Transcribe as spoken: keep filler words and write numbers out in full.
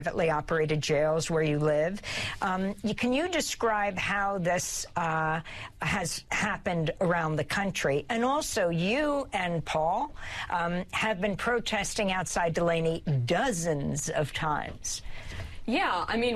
privately operated jails where you live. Um, you, can you describe how this uh, has happened around the country? And also, you and Paul um, have been protesting outside Delaney dozens of times. Yeah, I mean,